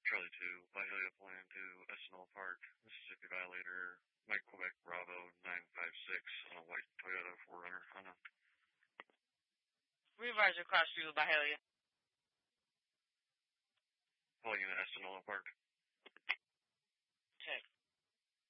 Charlie 2, Byhalia Plan to Espinal Park, Mississippi Violator, Mike Quebec Bravo 956 on a white Toyota 4Runner Honda. Revisor Cross Street with Byhalia. Pulling into Espinal Park.